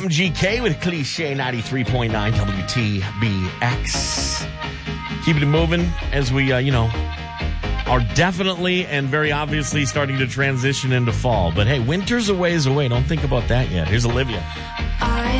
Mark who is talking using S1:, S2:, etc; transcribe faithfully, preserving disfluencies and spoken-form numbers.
S1: M G K with Cliche ninety-three point nine W T B X. Keeping it moving as we, uh, you know, are definitely and very obviously starting to transition into fall. But hey, winter's a ways away. Don't think about that yet. Here's Olivia.
S2: I